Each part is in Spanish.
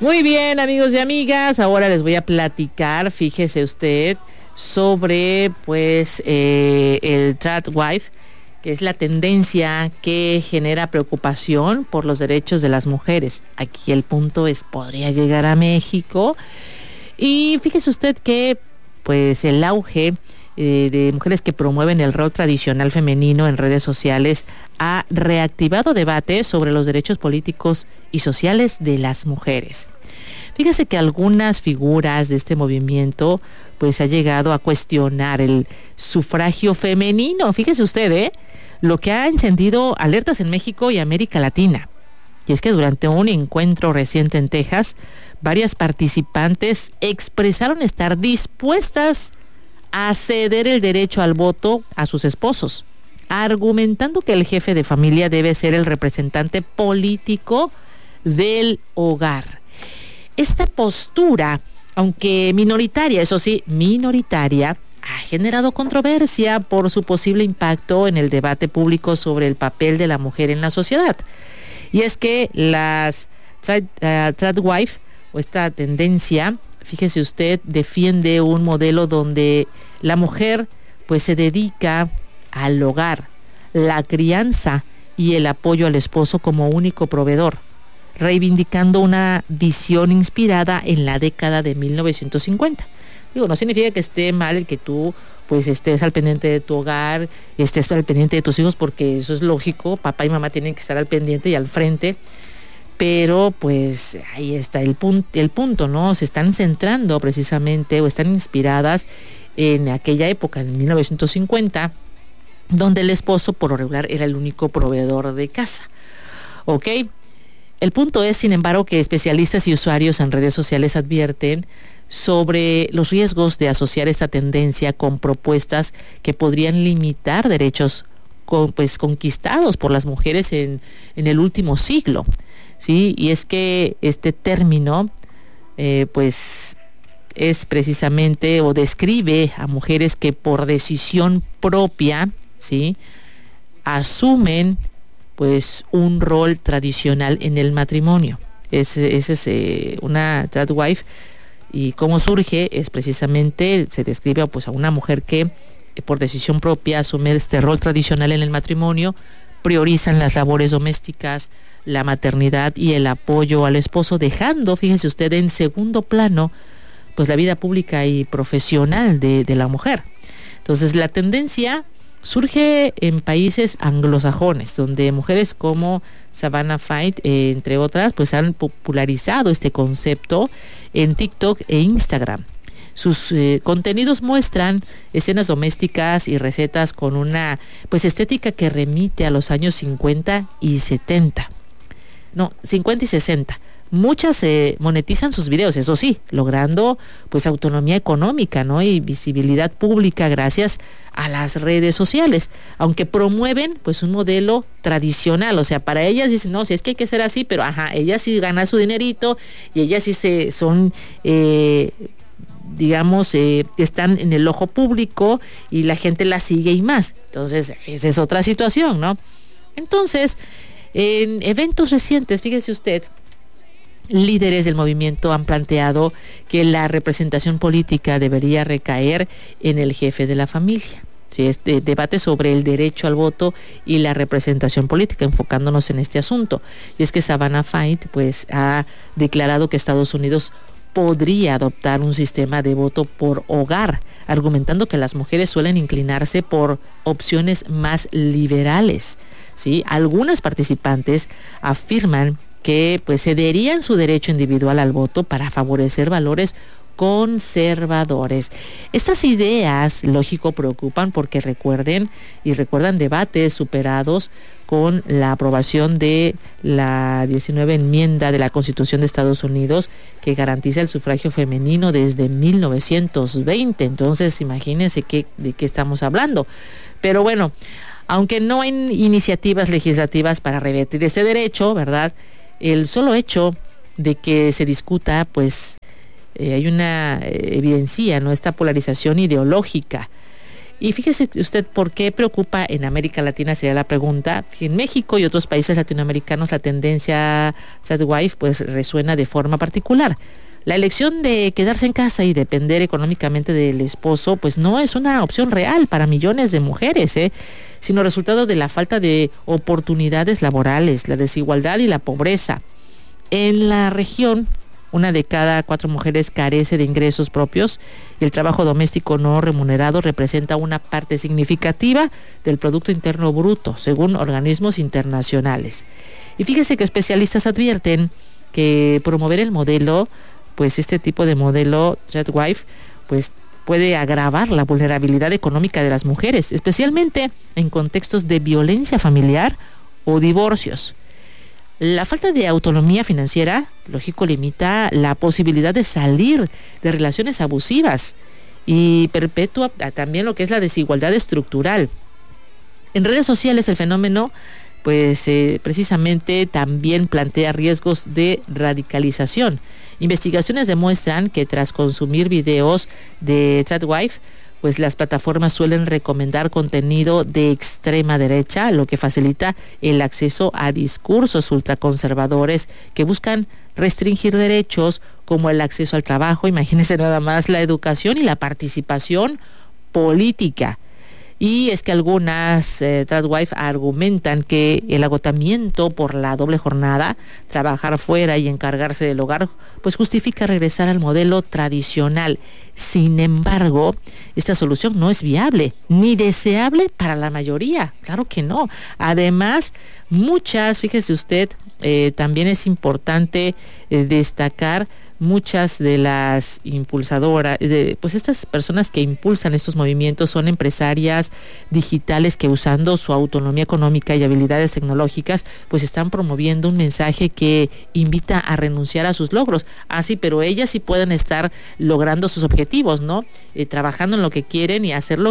Muy bien, amigos y amigas, ahora les voy a platicar, fíjese usted, sobre el tradwife, que es la tendencia que genera preocupación por los derechos de las mujeres. Aquí el punto es, ¿podría llegar a México? Y fíjese usted que pues el auge de mujeres que promueven el rol tradicional femenino en redes sociales ha reactivado debates sobre los derechos políticos y sociales de las mujeres. Fíjese que algunas figuras de este movimiento pues ha llegado a cuestionar el sufragio femenino. Fíjese usted, lo que ha encendido alertas en México y América Latina. Y es que durante un encuentro reciente en Texas, varias participantes expresaron estar dispuestas a ceder el derecho al voto a sus esposos, argumentando que el jefe de familia debe ser el representante político del hogar. Esta postura, aunque minoritaria, eso sí, minoritaria, ha generado controversia por su posible impacto en el debate público sobre el papel de la mujer en la sociedad. Y es que las tradwife, o esta tendencia, fíjese usted, defiende un modelo donde la mujer pues se dedica al hogar, la crianza y el apoyo al esposo como único proveedor, reivindicando una visión inspirada en la década de 1950. Digo, no significa que esté mal el que tú pues estés al pendiente de tu hogar, estés al pendiente de tus hijos, porque eso es lógico, papá y mamá tienen que estar al pendiente y al frente, pero pues ahí está el punto, ¿no? Se están centrando precisamente o están inspiradas en aquella época, en 1950, donde el esposo por lo regular era el único proveedor de casa, ¿ok? El punto es, sin embargo, que especialistas y usuarios en redes sociales advierten sobre los riesgos de asociar esta tendencia con propuestas que podrían limitar derechos conquistados por las mujeres en el último siglo, ¿sí? Y es que este término es precisamente o describe a mujeres que por decisión propia, ¿sí?, asumen pues un rol tradicional en el matrimonio. Ese es una tradwife. Y cómo surge es precisamente, se describe pues a una mujer que por decisión propia asume este rol tradicional en el matrimonio, priorizan las labores domésticas, la maternidad y el apoyo al esposo, dejando, fíjese usted, en segundo plano pues la vida pública y profesional de la mujer. Entonces la tendencia surge en países anglosajones, donde mujeres como Savannah Fite, entre otras, pues han popularizado este concepto en TikTok e Instagram. Sus contenidos muestran escenas domésticas y recetas con una pues estética que remite a los años 50 y 70. No, 50 y 60. Muchas monetizan sus videos, eso sí, logrando pues autonomía económica, ¿no?, y visibilidad pública gracias a las redes sociales, aunque promueven pues un modelo tradicional. O sea, para ellas dicen, no, si es que hay que ser así, pero ellas sí ganan su dinerito y ellas sí son están en el ojo público y la gente las sigue y más. Entonces, esa es otra situación, ¿no? Entonces, en eventos recientes, fíjese usted, líderes del movimiento han planteado que la representación política debería recaer en el jefe de la familia. Sí, este debate sobre el derecho al voto y la representación política, enfocándonos en este asunto. Y es que Savannah Fite pues ha declarado que Estados Unidos podría adoptar un sistema de voto por hogar, argumentando que las mujeres suelen inclinarse por opciones más liberales, ¿sí? Algunas participantes afirman que pues cederían su derecho individual al voto para favorecer valores conservadores. Estas ideas, lógico, preocupan porque recuerdan debates superados con la aprobación de la 19 enmienda de la Constitución de Estados Unidos, que garantiza el sufragio femenino desde 1920. Entonces, imagínense de qué estamos hablando. Pero bueno, aunque no hay iniciativas legislativas para revertir ese derecho, ¿verdad?, el solo hecho de que se discuta, pues hay una evidencia, ¿no?, esta polarización ideológica. Y fíjese usted por qué preocupa en América Latina, sería la pregunta. En México y otros países latinoamericanos la tendencia tradwife pues resuena de forma particular. La elección de quedarse en casa y depender económicamente del esposo pues no es una opción real para millones de mujeres, sino resultado de la falta de oportunidades laborales, la desigualdad y la pobreza. En la región, 1 de cada 4 mujeres carece de ingresos propios y el trabajo doméstico no remunerado representa una parte significativa del Producto Interno Bruto, según organismos internacionales. Y fíjese que especialistas advierten que promover el modelo, pues este tipo de modelo tradwife, pues puede agravar la vulnerabilidad económica de las mujeres, especialmente en contextos de violencia familiar o divorcios. La falta de autonomía financiera, lógico, limita la posibilidad de salir de relaciones abusivas y perpetúa también lo que es la desigualdad estructural. En redes sociales el fenómeno pues precisamente también plantea riesgos de radicalización. Investigaciones demuestran que tras consumir videos de tradwife, pues las plataformas suelen recomendar contenido de extrema derecha, lo que facilita el acceso a discursos ultraconservadores que buscan restringir derechos como el acceso al trabajo, imagínense nada más, la educación y la participación política. Y es que algunas tradwife argumentan que el agotamiento por la doble jornada, trabajar fuera y encargarse del hogar, pues justifica regresar al modelo tradicional. Sin embargo, esta solución no es viable ni deseable para la mayoría, claro que no. Además, fíjese usted, también es importante destacar muchas de las impulsadoras, pues estas personas que impulsan estos movimientos son empresarias digitales que usando su autonomía económica y habilidades tecnológicas, pues están promoviendo un mensaje que invita a renunciar a sus logros. Sí, pero ellas sí pueden estar logrando sus objetivos, ¿no? Trabajando en lo que quieren y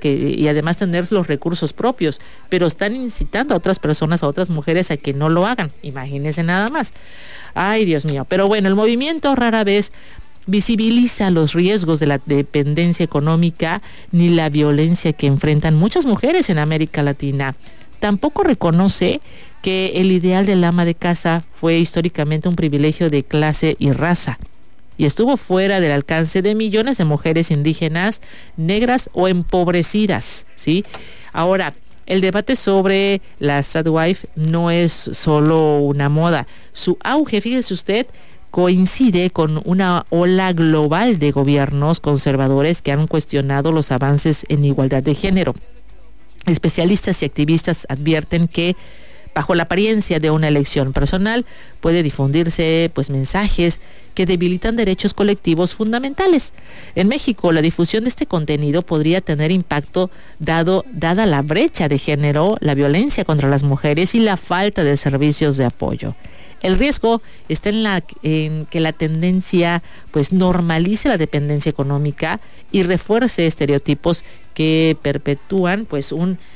y además tener los recursos propios, pero están incitando a otras personas, a otras mujeres a que no lo hagan. Imagínense nada más. Ay, Dios mío. Pero bueno, el movimiento rara vez visibiliza los riesgos de la dependencia económica ni la violencia que enfrentan muchas mujeres en América Latina. Tampoco reconoce que el ideal del ama de casa fue históricamente un privilegio de clase y raza y estuvo fuera del alcance de millones de mujeres indígenas, negras o empobrecidas, ¿sí? Ahora, el debate sobre las tradwife no es solo una moda. Su auge, fíjese usted, coincide con una ola global de gobiernos conservadores que han cuestionado los avances en igualdad de género. Especialistas y activistas advierten que bajo la apariencia de una elección personal puede difundirse pues mensajes que debilitan derechos colectivos fundamentales. En México, la difusión de este contenido podría tener impacto dada la brecha de género, la violencia contra las mujeres y la falta de servicios de apoyo. El riesgo está en que la tendencia pues normalice la dependencia económica y refuerce estereotipos que perpetúan pues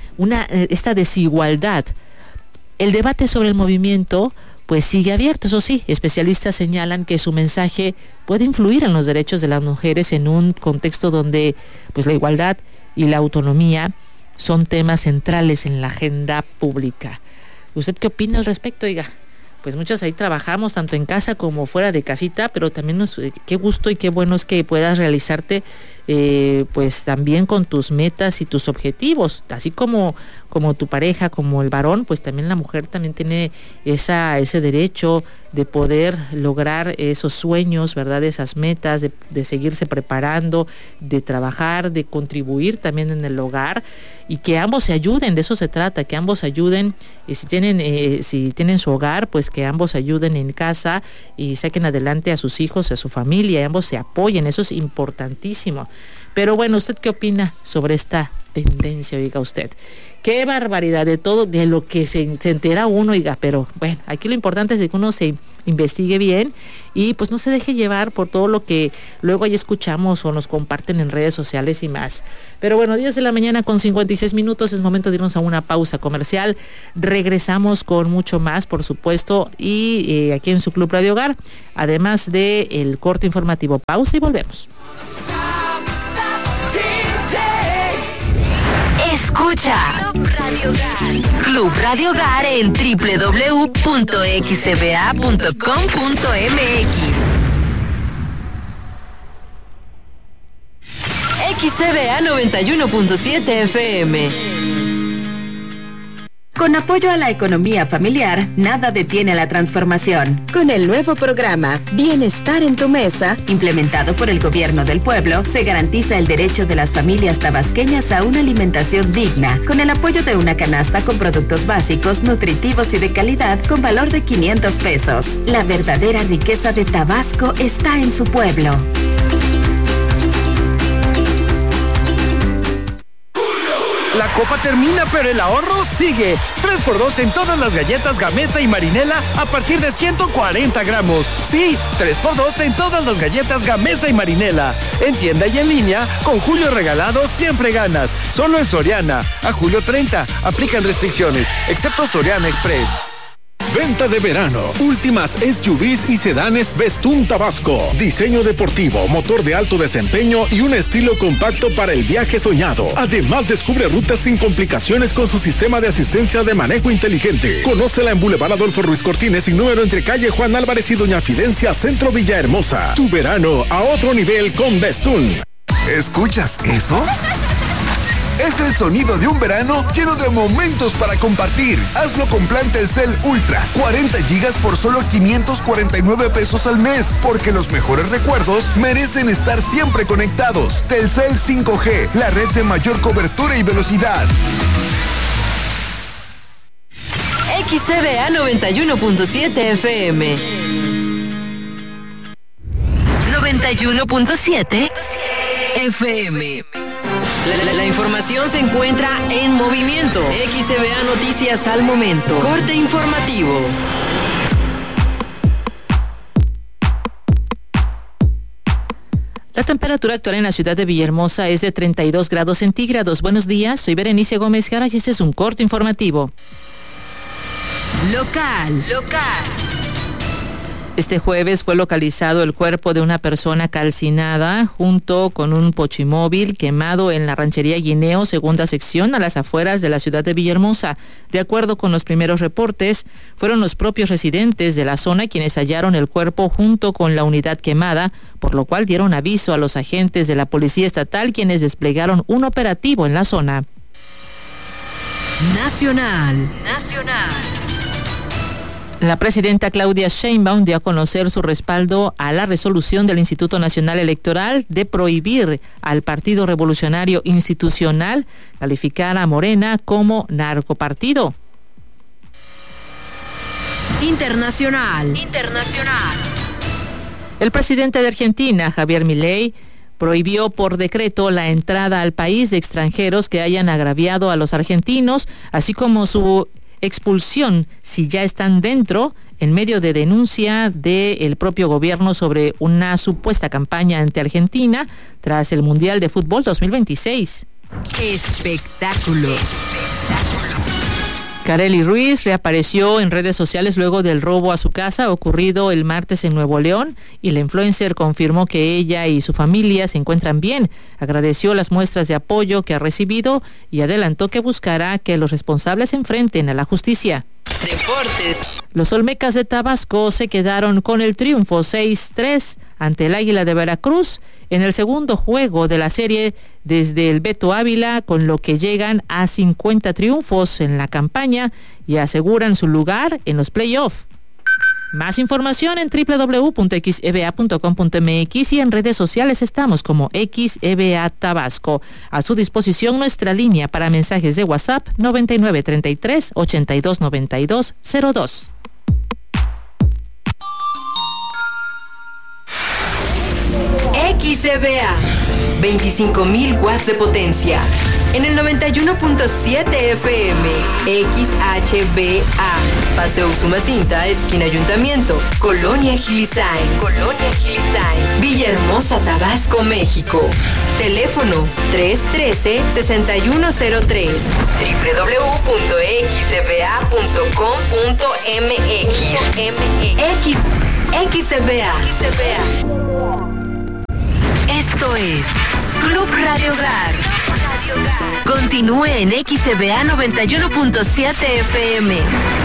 esta desigualdad. El debate sobre el movimiento pues sigue abierto, eso sí, especialistas señalan que su mensaje puede influir en los derechos de las mujeres en un contexto donde pues la igualdad y la autonomía son temas centrales en la agenda pública. ¿Usted qué opina al respecto, oiga? Pues muchas ahí trabajamos tanto en casa como fuera de casita, pero también qué gusto y qué bueno es que puedas realizarte pues también con tus metas y tus objetivos, así como tu pareja, como el varón, pues también la mujer también tiene ese derecho de poder lograr esos sueños, ¿verdad? Esas metas, de seguirse preparando, de trabajar, de contribuir también en el hogar y que ambos se ayuden, de eso se trata, que ambos ayuden, si tienen su hogar, pues que ambos ayuden en casa y saquen adelante a sus hijos, a su familia, y ambos se apoyen, eso es importantísimo. Pero bueno, ¿usted qué opina sobre esta tendencia, oiga usted? Qué barbaridad de todo, de lo que se entera uno, oiga, pero bueno, aquí lo importante es que uno se investigue bien y pues no se deje llevar por todo lo que luego ahí escuchamos o nos comparten en redes sociales y más. Pero bueno, 10 de la mañana con 56 minutos, es momento de irnos a una pausa comercial. Regresamos con mucho más, por supuesto, y aquí en su Club Radio Hogar, además de el corte informativo. Pausa y volvemos. Escucha Club Radio Hogar en www.xcba.com.mx. XCBA 91.7 FM. Con apoyo a la economía familiar, nada detiene la transformación. Con el nuevo programa Bienestar en tu Mesa, implementado por el Gobierno del Pueblo, se garantiza el derecho de las familias tabasqueñas a una alimentación digna, con el apoyo de una canasta con productos básicos, nutritivos y de calidad con valor de 500 pesos. La verdadera riqueza de Tabasco está en su pueblo. La copa termina, pero el ahorro sigue. 3x2 en todas las galletas Gamesa y Marinela a partir de 140 gramos. Sí, 3x2 en todas las galletas Gamesa y Marinela. En tienda y en línea, con Julio Regalado siempre ganas. Solo en Soriana. A julio 30. Aplican restricciones, excepto Soriana Express. Venta de verano. Últimas SUVs y sedanes Bestún Tabasco. Diseño deportivo, motor de alto desempeño y un estilo compacto para el viaje soñado. Además, descubre rutas sin complicaciones con su sistema de asistencia de manejo inteligente. Conócela en Boulevard Adolfo Ruiz Cortines, sin número, entre calle Juan Álvarez y Doña Fidencia, Centro Villahermosa. Tu verano a otro nivel con Bestún. ¿Escuchas eso? Es el sonido de un verano lleno de momentos para compartir. Hazlo con plan Telcel Ultra. 40 gigas por solo 549 pesos al mes. Porque los mejores recuerdos merecen estar siempre conectados. Telcel 5G, la red de mayor cobertura y velocidad. XCBA 91.7 FM. 91.7 FM. La información se encuentra en movimiento. XCBA Noticias al momento. Corte informativo. La temperatura actual en la ciudad de Villahermosa es de 32 grados centígrados. Buenos días, soy Berenice Gómez Jara y este es un corte informativo. Local. Este jueves fue localizado el cuerpo de una persona calcinada junto con un pochimóvil quemado en la ranchería Guineo, segunda sección, a las afueras de la ciudad de Villahermosa. De acuerdo con los primeros reportes, fueron los propios residentes de la zona quienes hallaron el cuerpo junto con la unidad quemada, por lo cual dieron aviso a los agentes de la Policía Estatal, quienes desplegaron un operativo en la zona. Nacional. La presidenta Claudia Sheinbaum dio a conocer su respaldo a la resolución del Instituto Nacional Electoral de prohibir al Partido Revolucionario Institucional calificar a Morena como narcopartido. Internacional. El presidente de Argentina, Javier Milei, prohibió por decreto la entrada al país de extranjeros que hayan agraviado a los argentinos, así como su expulsión si ya están dentro, en medio de denuncia del propio gobierno sobre una supuesta campaña ante Argentina tras el Mundial de Fútbol 2026. Espectáculos. Karely Ruiz reapareció en redes sociales luego del robo a su casa ocurrido el martes en Nuevo León, y la influencer confirmó que ella y su familia se encuentran bien. Agradeció las muestras de apoyo que ha recibido y adelantó que buscará que los responsables se enfrenten a la justicia. Deportes. Los Olmecas de Tabasco se quedaron con el triunfo 6-3 ante el Águila de Veracruz en el segundo juego de la serie desde el Beto Ávila, con lo que llegan a 50 triunfos en la campaña y aseguran su lugar en los playoffs. Más información en www.xeba.com.mx y en redes sociales estamos como XEBA Tabasco. A su disposición nuestra línea para mensajes de WhatsApp 9933-829202. XEBA, 25,000 watts de potencia. En el 91.7 FM, XHBA, Paseo Usumacinta, esquina Ayuntamiento, Colonia Gilisain, Villahermosa, Tabasco, México. Teléfono 313-6103. www.xcba.com.mx. XCBA. Esto es Club Radio Hogar. Continúe en XCBA 91.7 FM.